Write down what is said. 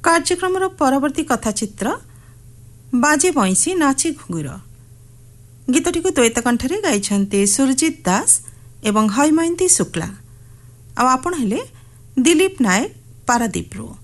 କାର୍ଯ୍ୟକ୍ରମର ପରବର୍ତ୍ତୀ କଥାଚିତ୍ର ବାଜେ ବଇଁଶୀ ନାଚେ ଘୁଙ୍ଗୁର। ଗୀତଟିକୁ ଦ୍ୱୈତ କଣ୍ଠରେ ଗାଇଛନ୍ତି ସୁରଜିତ ଦାସ ଏବଂ ହୈମୟନ୍ତୀ ଶୁକ୍ଲା। ଆଉ ଆପଣ ହେଲେ ଦିଲ୍ଲୀପ ନାୟକ ପାରାଦୀପରୁ।